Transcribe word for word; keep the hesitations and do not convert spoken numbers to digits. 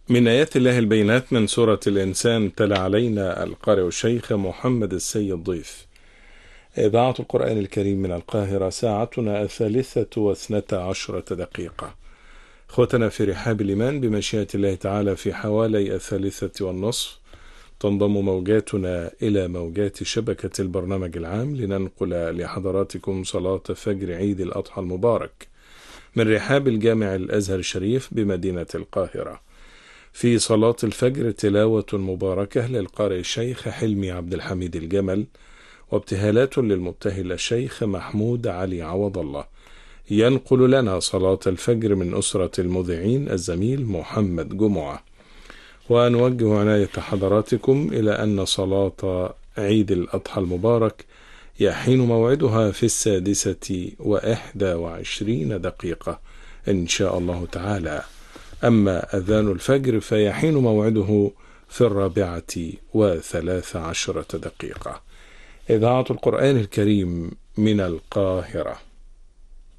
من آيات الله البينات من سورة الإنسان تلا علينا القارئ الشيخ محمد السيد ضيف. إذاعة القرآن الكريم من القاهرة، ساعتنا الثالثة واثنتا عشرة دقيقة. أخوتنا في رحاب الإيمان، بمشيئة الله تعالى في حوالي الثالثة والنصف تنضم موجاتنا إلى موجات شبكة البرنامج العام لننقل لحضراتكم صلاة فجر عيد الأضحى المبارك من رحاب الجامع الأزهر الشريف بمدينة القاهرة. في صلاة الفجر تلاوة مباركة للقارئ الشيخ حلمي عبد الحميد الجمل، وابتهالات للمبتهل الشيخ محمود علي عوض الله. ينقل لنا صلاة الفجر من أسرة المذيعين الزميل محمد جمعة. ونوجه عناية حضراتكم إلى أن صلاة عيد الأضحى المبارك يحين موعدها في السادسة وإحدى وعشرين دقيقة إن شاء الله تعالى. أما أذان الفجر فيحين موعده في الرابعة وثلاث عشرة دقيقة. إذاعة القرآن الكريم من القاهرة.